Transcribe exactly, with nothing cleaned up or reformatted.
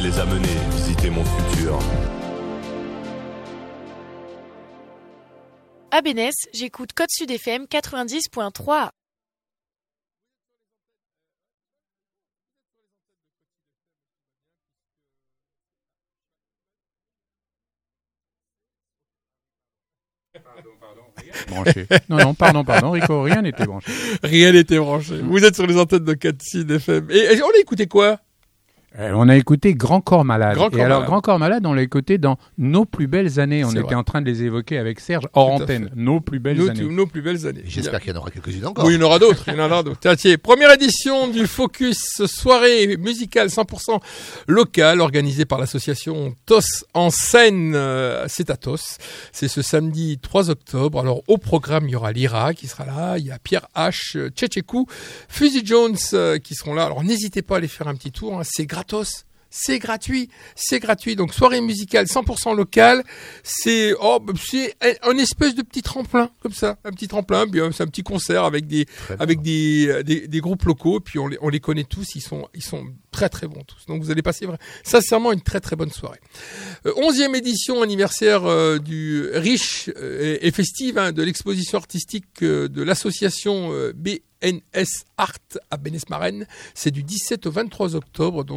les amener visiter mon futur. À Bénès, j'écoute Code Sud F M quatre-vingt-dix point trois. Branché. Non, non, pardon, pardon, Rico, rien n'était branché. Rien n'était branché. Vous êtes sur les antennes de Code Sud F M. Et, et on a écouté quoi? Euh, on a écouté Grand Corps Malade. Grand Corps et alors, Malade. Grand Corps Malade, on l'a écouté dans Nos plus belles années. On C'est était vrai. en train de les évoquer avec Serge hors Tout à antenne. fait. Nos plus belles Nos, années. nos plus belles années. J'espère qu'il y en aura quelques-unes encore. Oui, il y en aura d'autres. Il y en aura d'autres. Tiens, tiens, première édition du Focus soirée musicale cent pour cent locale organisée par l'association T O S en scène. Euh, c'est à T O S. C'est ce samedi trois octobre. Alors, au programme, il y aura Lyra qui sera là. Il y a Pierre H, euh, Tchétchékou, Fuzzy Jones euh, qui seront là. Alors, n'hésitez pas à aller faire un petit tour. Hein. C'est gratos. C'est gratuit, c'est gratuit. Donc soirée musicale cent pour cent locale, c'est oh c'est un espèce de petit tremplin comme ça, un petit tremplin, puis euh, c'est un petit concert avec des avec des, des des groupes locaux, puis on les on les connaît tous, ils sont ils sont très très bons tous. Donc vous allez passer vra- sincèrement une très très bonne soirée. Euh, onzième édition anniversaire euh, du riche euh, et festive hein, de l'exposition artistique euh, de l'association euh, B N S Art à Bénès-Marennes. C'est du dix-sept au vingt-trois octobre. Donc